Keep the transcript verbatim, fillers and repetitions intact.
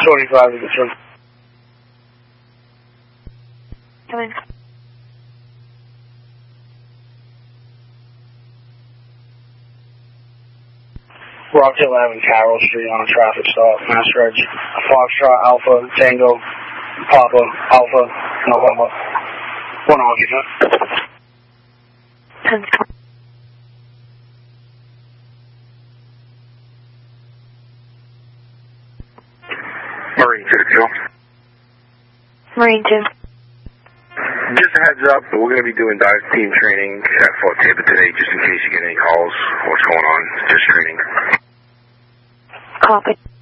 twenty-five to the front. Come in. Rockdale Avenue, Carroll Street on a traffic stop. Mass Reg. Foxtrot, Alpha, Tango, Papa, Alpha, November. One occupant. ten. Marine two to two. Marine two. Just a heads up, we're going to be doing dive team training at Fort Taber today, just in case you get any calls. What's going on? Just training. Copy.